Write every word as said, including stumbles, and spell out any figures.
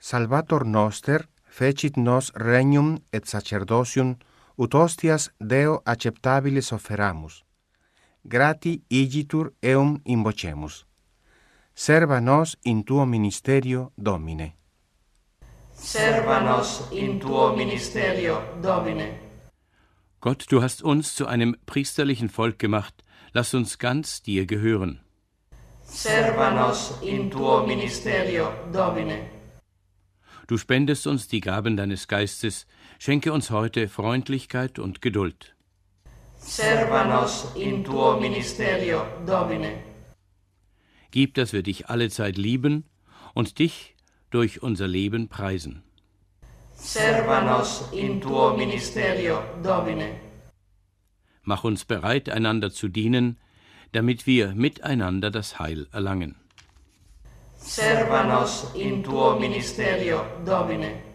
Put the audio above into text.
Salvator noster fecit nos regnum et sacerdosium ut hostias Deo acceptabilis offeramus. Grati igitur eum invocemus. Serva nos in tuo ministerio, Domine. Serva nos in tuo ministerio, Domine. Gott, du hast uns zu einem priesterlichen Volk gemacht. Lass uns ganz dir gehören. Serva nos in tuo ministerio, Domine. Du spendest uns die Gaben deines Geistes. Schenke uns heute Freundlichkeit und Geduld. Serva nos in tuo ministerio, Domine. Gib, dass wir dich allezeit lieben und dich durch unser Leben preisen. Serva nos in tuo ministerio, Domine. Mach uns bereit, einander zu dienen, damit wir miteinander das Heil erlangen. Serva nos in tuo ministerio, Domine.